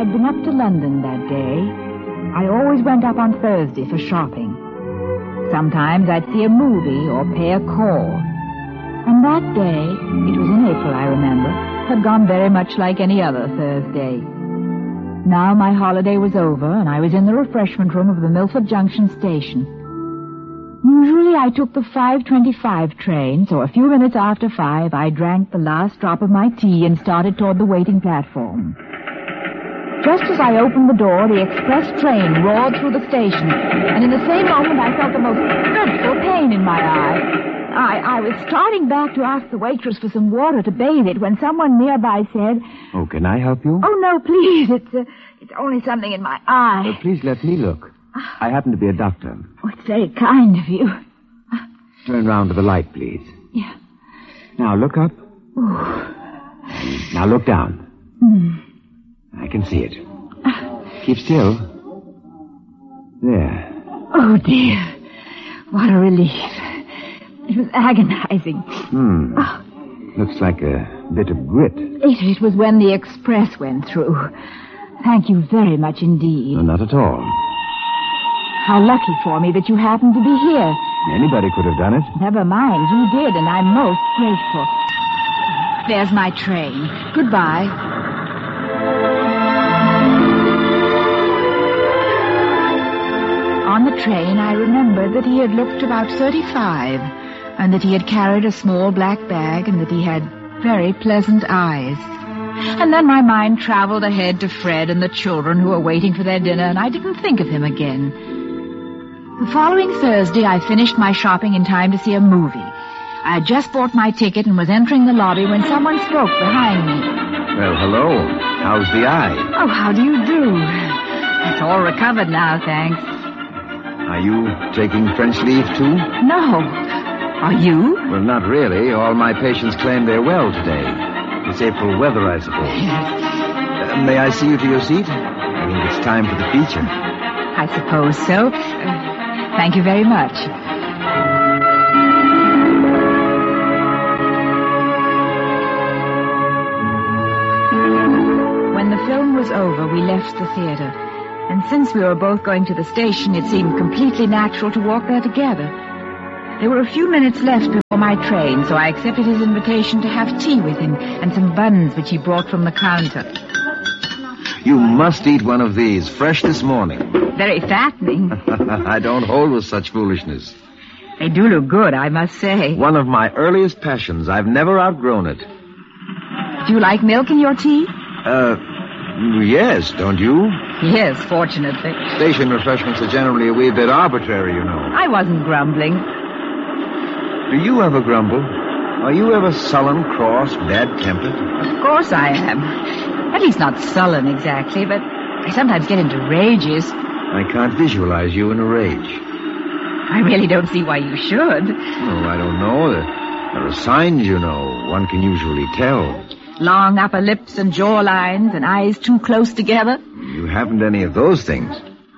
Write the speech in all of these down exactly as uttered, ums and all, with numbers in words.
I'd been up to London that day. I always went up on Thursday for shopping. Sometimes I'd see a movie or pay a call. And that day, it was in April, I remember, had gone very much like any other Thursday. Now my holiday was over, and I was in the refreshment room of the Milford Junction station. Usually I took the five twenty-five train, so a few minutes after five, I drank the last drop of my tea and started toward the waiting platform. Just as I opened the door, the express train roared through the station, and in the same moment I felt the most dreadful pain in my eye. I, I was starting back to ask the waitress for some water to bathe it when someone nearby said... Oh, can I help you? Oh, no, please. It's uh, it's only something in my eye. Oh, please let me look. I happen to be a doctor. Oh, it's very kind of you. Turn round to the light, please. Yeah. Now, look up. Ooh. Now, look down. Mm. I can see it. Keep still. There. Oh, dear. What a relief. It was agonizing. Hmm. Oh. Looks like a bit of grit. It, it was when the express went through. Thank you very much indeed. No, not at all. How lucky for me that you happened to be here. Anybody could have done it. Never mind, you did, and I'm most grateful. There's my train. Goodbye. On the train, I remembered that he had looked about thirty-five, and that he had carried a small black bag, and that he had very pleasant eyes. And then my mind traveled ahead to Fred and the children who were waiting for their dinner, and I didn't think of him again. The following Thursday, I finished my shopping in time to see a movie. I had just bought my ticket and was entering the lobby when someone spoke behind me. Well, hello. How's the eye? Oh, how do you do? It's all recovered now, thanks. Are you taking French leave, too? No. Are you? Well, not really. All my patients claim they're well today. It's April weather, I suppose. Yes. Uh, may I see you to your seat? I think it's time for the feature. I suppose so. Uh, thank you very much. When the film was over, we left the theater. And since we were both going to the station, it seemed completely natural to walk there together. There were a few minutes left before my train, so I accepted his invitation to have tea with him and some buns which he brought from the counter. You must eat one of these, fresh this morning. Very fattening. I don't hold with such foolishness. They do look good, I must say. One of my earliest passions. I've never outgrown it. Do you like milk in your tea? Uh, yes, don't you? Yes, fortunately. Station refreshments are generally a wee bit arbitrary, you know. I wasn't grumbling. Do you ever grumble? Are you ever sullen, cross, bad-tempered? Of course I am. At least not sullen exactly, but I sometimes get into rages. I can't visualize you in a rage. I really don't see why you should. Oh, I don't know. There, there are signs, you know. One can usually tell. Long upper lips and jaw lines and eyes too close together. You haven't any of those things.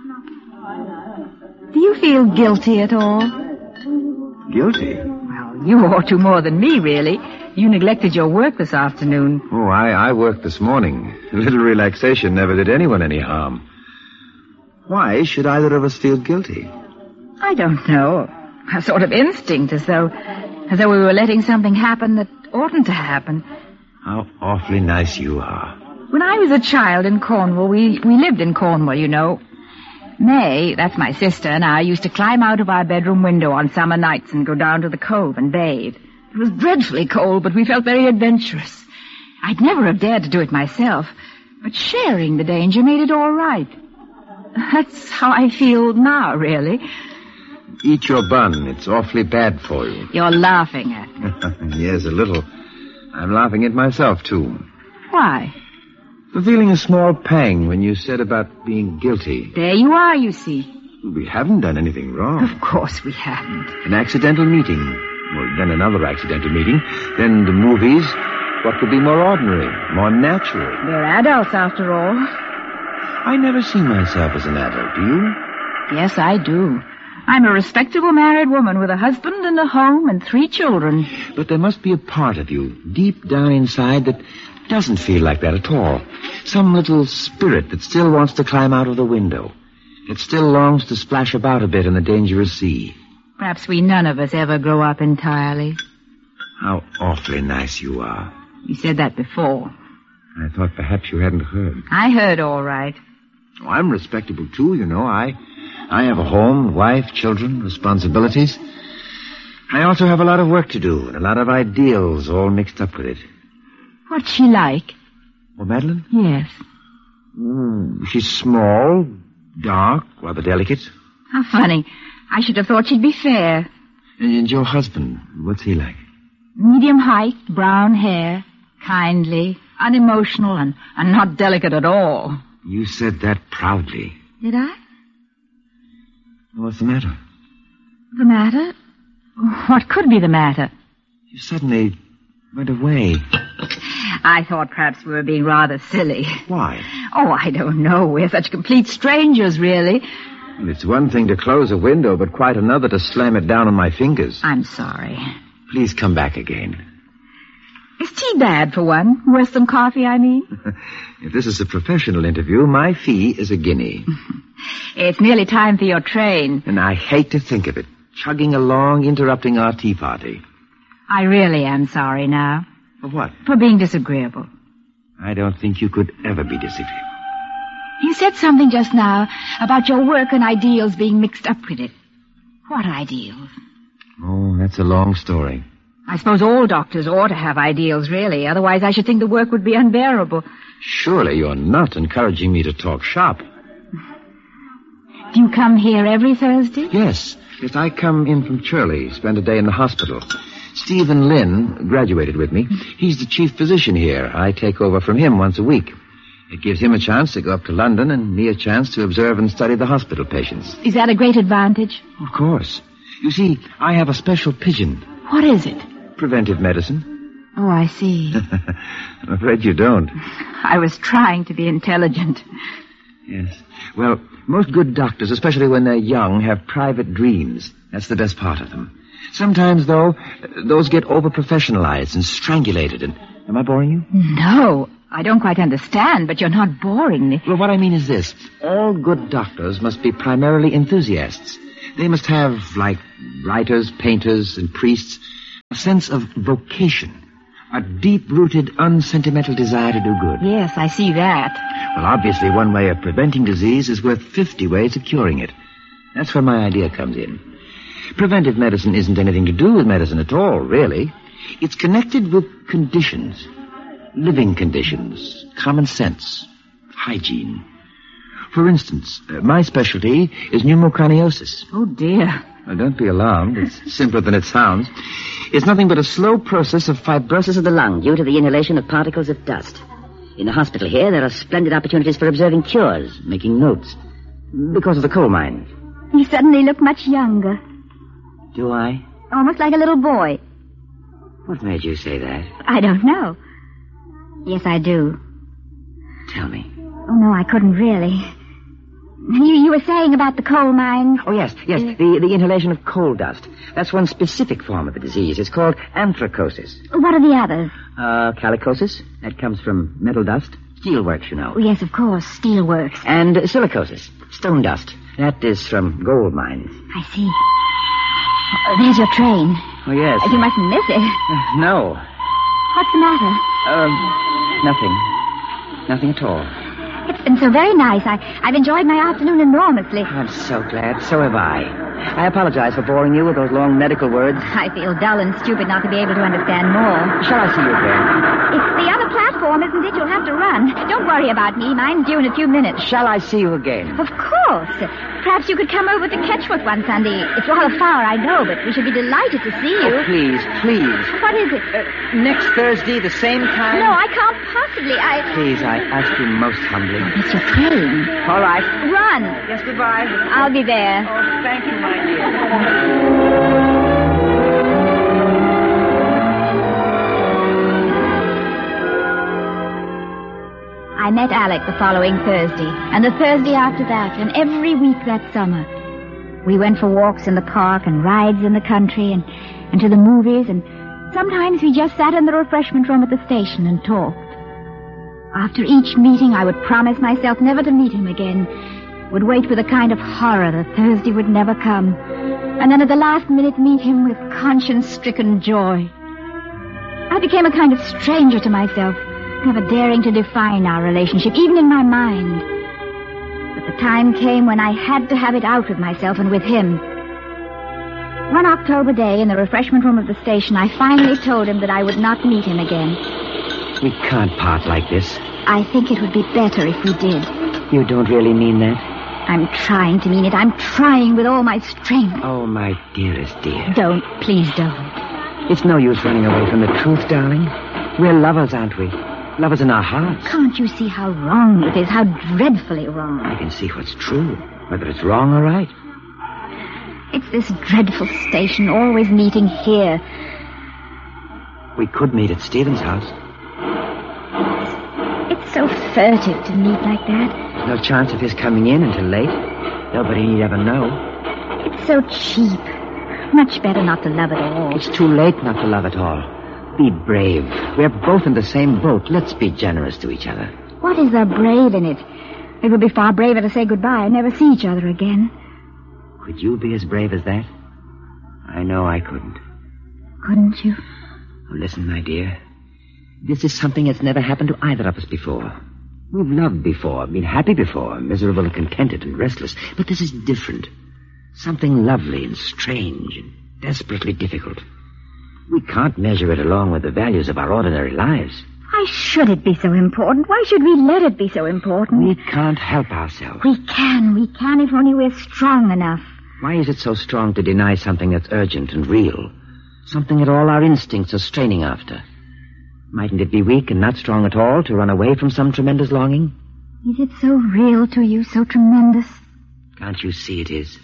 Do you feel guilty at all? Guilty? Well, you ought to more than me, really. You neglected your work this afternoon. Oh, I, I worked this morning. A little relaxation never did anyone any harm. Why should either of us feel guilty? I don't know. A sort of instinct, as though, as though we were letting something happen that oughtn't to happen. How awfully nice you are. When I was a child in Cornwall, we, we lived in Cornwall, you know. May, that's my sister, and I used to climb out of our bedroom window on summer nights and go down to the cove and bathe. It was dreadfully cold, but we felt very adventurous. I'd never have dared to do it myself, but sharing the danger made it all right. That's how I feel now, really. Eat your bun. It's awfully bad for you. You're laughing at me. Yes, a little. I'm laughing at myself, too. Why? For feeling a small pang when you said about being guilty. There you are, you see. We haven't done anything wrong. Of course we haven't. An accidental meeting. Well, then another accidental meeting. Then the movies. What could be more ordinary, more natural? We're adults, after all. I never see myself as an adult, do you? Yes, I do. I'm a respectable married woman with a husband and a home and three children. But there must be a part of you, deep down inside, that doesn't feel like that at all. Some little spirit that still wants to climb out of the window. It still longs to splash about a bit in the dangerous sea. Perhaps we none of us ever grow up entirely. How awfully nice you are. You said that before. I thought perhaps you hadn't heard. I heard all right. Oh, I'm respectable, too, you know. I I have a home, wife, children, responsibilities. I also have a lot of work to do and a lot of ideals all mixed up with it. What's she like? Oh, Madeline? Yes. Mm, she's small, dark, rather delicate. How funny. I should have thought she'd be fair. And your husband, what's he like? Medium height, brown hair, kindly, unemotional, and, and not delicate at all. You said that proudly. Did I? What's the matter? The matter? What could be the matter? You suddenly went away. I thought perhaps we were being rather silly. Why? Oh, I don't know. We're such complete strangers, really. Well, it's one thing to close a window, but quite another to slam it down on my fingers. I'm sorry. Please come back again. Is tea bad, for one? Worse than coffee, I mean? If this is a professional interview, my fee is a guinea. It's nearly time for your train. And I hate to think of it. Chugging along, interrupting our tea party. I really am sorry now. For what? For being disagreeable. I don't think you could ever be disagreeable. You said something just now about your work and ideals being mixed up with it. What ideals? Oh, that's a long story. I suppose all doctors ought to have ideals, really. Otherwise, I should think the work would be unbearable. Surely you're not encouraging me to talk shop. Do you come here every Thursday? Yes. Yes, I come in from Shirley, spend a day in the hospital. Stephen Lynn graduated with me. He's the chief physician here. I take over from him once a week. It gives him a chance to go up to London and me a chance to observe and study the hospital patients. Is that a great advantage? Of course. You see, I have a special pigeon. What is it? Preventive medicine. Oh, I see. I'm afraid you don't. I was trying to be intelligent. Yes. Well, most good doctors, especially when they're young, have private dreams. That's the best part of them. Sometimes, though, those get over-professionalized and strangulated. And am I boring you? No, I don't quite understand, but you're not boring me. Well, what I mean is this. All good doctors must be primarily enthusiasts. They must have, like writers, painters, and priests, a sense of vocation. A deep-rooted, unsentimental desire to do good. Yes, I see that. Well, obviously, one way of preventing disease is worth fifty ways of curing it. That's where my idea comes in. Preventive medicine isn't anything to do with medicine at all, really. It's connected with conditions. Living conditions. Common sense. Hygiene. For instance, uh, my specialty is pneumoconiosis. Oh, dear. Well, don't be alarmed. It's simpler than it sounds. It's nothing but a slow process of fibrosis of the lung due to the inhalation of particles of dust. In the hospital here, there are splendid opportunities for observing cures, making notes, because of the coal mines. You suddenly look much younger. Do I? Almost like a little boy. What made you say that? I don't know. Yes, I do. Tell me. Oh, no, I couldn't really. You, you were saying about the coal mines? Oh, yes, yes, uh, the, the inhalation of coal dust. That's one specific form of the disease. It's called anthracosis. What are the others? Uh, calicosis. That comes from metal dust. Steelworks, you know. Oh, yes, of course, steelworks. And silicosis, stone dust. That is from gold mines. I see. Oh, there's your train. Oh, yes. You mustn't miss it. Uh, no. What's the matter? Um, nothing. Nothing at all. It's been so very nice. I, I've enjoyed my afternoon enormously. I'm so glad. So have I. I apologize for boring you with those long medical words. I feel dull and stupid not to be able to understand more. Shall I see you again? It's the other platform, isn't it? You'll have to run. Don't worry about me. Mine's due in a few minutes. Shall I see you again? Of course. Perhaps you could come over to Ketchworth one Sunday. It's rather far, I know, but we should be delighted to see you. Oh, please, please. What is it? Uh, next Thursday, the same time? No, I can't possibly. I... Please, I ask you most humbly. It's your train. All right. Run. Yes, goodbye. I'll be there. Oh, thank you, my dear. I met Alec the following Thursday, and the Thursday after that, and every week that summer. We went for walks in the park and rides in the country and, and to the movies, and sometimes we just sat in the refreshment room at the station and talked. After each meeting, I would promise myself never to meet him again. Would wait with a kind of horror that Thursday would never come. And then at the last minute meet him with conscience-stricken joy. I became a kind of stranger to myself, never daring to define our relationship, even in my mind. But the time came when I had to have it out with myself and with him. One October day in the refreshment room of the station, I finally told him that I would not meet him again. We can't part like this. I think it would be better if we did. You don't really mean that? I'm trying to mean it. I'm trying with all my strength. Oh, my dearest dear. Don't. Please don't. It's no use running away from the truth, darling. We're lovers, aren't we? Lovers in our hearts. Can't you see how wrong it is? How dreadfully wrong. I can see what's true, whether it's wrong or right. It's this dreadful station, always meeting here. We could meet at Stephen's house. It's so furtive to meet like that. No chance of his coming in until late. Nobody need ever know. It's so cheap. Much better not to love at all. It's too late not to love at all. Be brave. We're both in the same boat. Let's be generous to each other. What is there brave in it? It would be far braver to say goodbye and never see each other again. Could you be as brave as that? I know I couldn't. Couldn't you? Oh, listen, my dear. This is something that's never happened to either of us before. We've loved before, been happy before, miserable and contented and restless. But this is different. Something lovely and strange and desperately difficult. We can't measure it along with the values of our ordinary lives. Why should it be so important? Why should we let it be so important? We can't help ourselves. We can. We can if only we're strong enough. Why is it so strong to deny something that's urgent and real? Something that all our instincts are straining after? Mightn't it be weak and not strong at all to run away from some tremendous longing? Is it so real to you, so tremendous? Can't you see it is?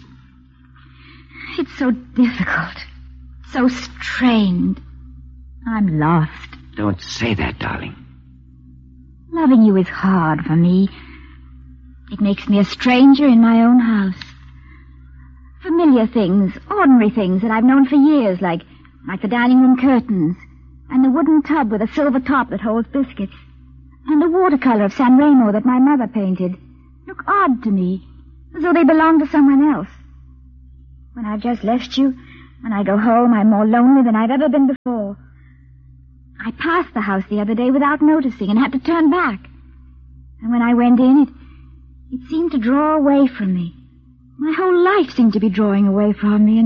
It's so difficult, so strained. I'm lost. Don't say that, darling. Loving you is hard for me. It makes me a stranger in my own house. Familiar things, ordinary things that I've known for years, like, like the dining room curtains, and the wooden tub with a silver top that holds biscuits, and the watercolor of San Remo that my mother painted, look odd to me, as though they belonged to someone else. When I've just left you, when I go home, I'm more lonely than I've ever been before. I passed the house the other day without noticing and had to turn back. And when I went in, it, it seemed to draw away from me. My whole life seemed to be drawing away from me, and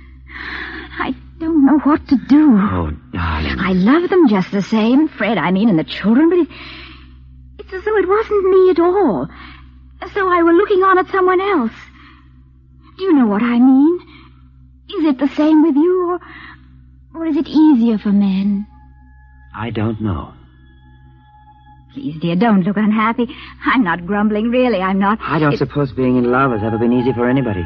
I don't know what to do. Oh, darling. I love them just the same, Fred, I mean, and the children, but it, it's as though it wasn't me at all. As though I were looking on at someone else. Do you know what I mean? Is it the same with you, or, or is it easier for men? I don't know. Please, dear, don't look unhappy. I'm not grumbling, really, I'm not. I don't it... suppose being in love has ever been easy for anybody.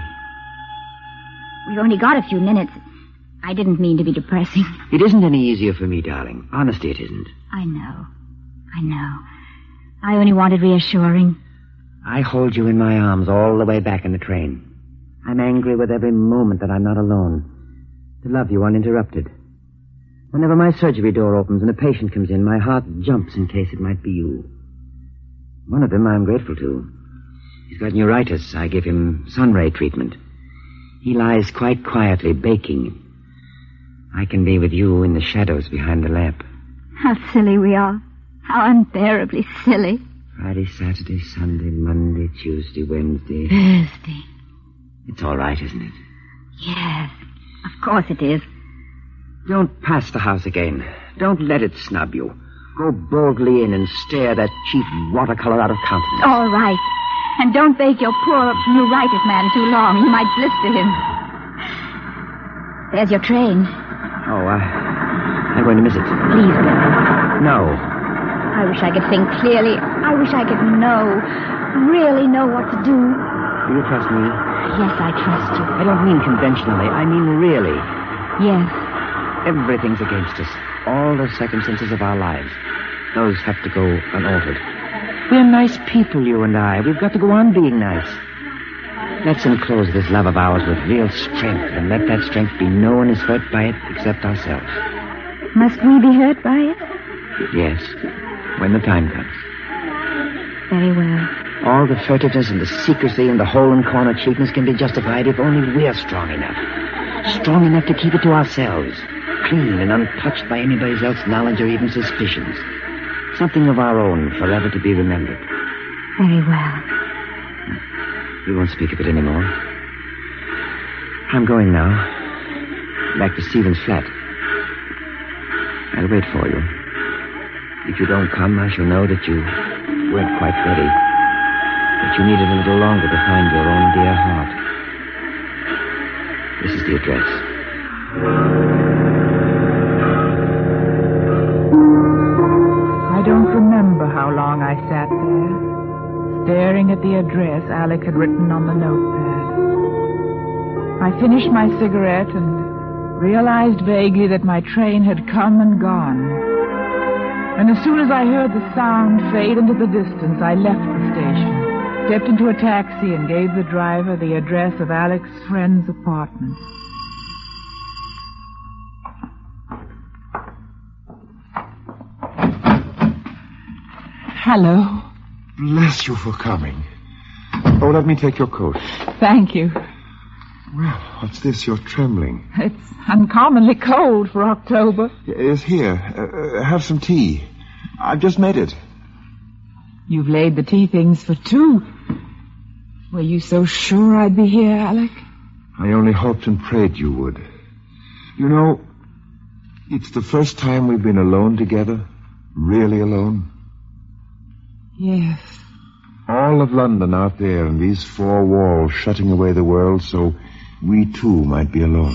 We've only got a few minutes. I didn't mean to be depressing. It isn't any easier for me, darling. Honestly, it isn't. I know. I know. I only wanted reassuring. I hold you in my arms all the way back in the train. I'm angry with every moment that I'm not alone. To love you uninterrupted. Whenever my surgery door opens and a patient comes in, my heart jumps in case it might be you. One of them I'm grateful to. He's got neuritis. I give him sunray treatment. He lies quite quietly, baking. I can be with you in the shadows behind the lamp. How silly we are. How unbearably silly. Friday, Saturday, Sunday, Monday, Tuesday, Wednesday. Thursday. It's all right, isn't it? Yes, of course it is. Don't pass the house again. Don't let it snub you. Go boldly in and stare that cheap watercolor out of countenance. All right. And don't bake your poor neuritis man too long. You might blister him. There's your train. Oh, uh, I'm going to miss it. Please go. No. I wish I could think clearly. I wish I could know, really know what to do. Do you trust me? Yes, I trust you. I don't mean conventionally. I mean really. Yes. Everything's against us. All the circumstances of our lives. Those have to go unaltered. We're nice people, you and I. We've got to go on being nice. Let's enclose this love of ours with real strength, and let that strength be no one is hurt by it except ourselves. Must we be hurt by it? Yes, when the time comes. Very well. All the furtiveness and the secrecy and the hole-and-corner cheapness can be justified if only we're strong enough. Strong enough to keep it to ourselves, clean and untouched by anybody else's knowledge or even suspicions. Something of our own, forever to be remembered. Very well. We won't speak of it anymore. I'm going now. Back to Stephen's flat. I'll wait for you. If you don't come, I shall know that you weren't quite ready. That you needed a little longer to find your own dear heart. This is the address. I don't remember how long I sat there, staring at the address Alec had written on the notepad. I finished my cigarette and realized vaguely that my train had come and gone. And as soon as I heard the sound fade into the distance, I left the station, stepped into a taxi, and gave the driver the address of Alec's friend's apartment. Hello. Bless you for coming. Oh, let me take your coat. Thank you. Well, what's this? You're trembling. It's uncommonly cold for October. Yes, here. Uh, have some tea. I've just made it. You've laid the tea things for two. Were you so sure I'd be here, Alec? I only hoped and prayed you would. You know, it's the first time we've been alone together. Really alone. Yes. All of London out there and these four walls shutting away the world so we too might be alone.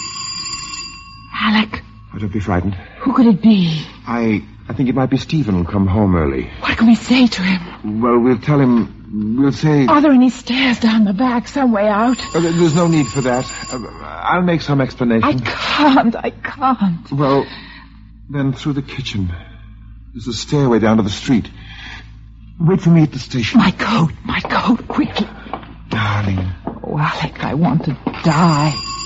Alec. Oh, don't be frightened. Who could it be? I I think it might be Stephen who'll come home early. What can we say to him? Well, we'll tell him... We'll say... Are there any stairs down the back, some way out? Uh, there's no need for that. Uh, I'll make some explanation. I can't, I can't. Well, then through the kitchen. There's a stairway down to the street. Wait for me at the station. My coat, my coat, quickly. Darling. Oh, Alec, I want to die.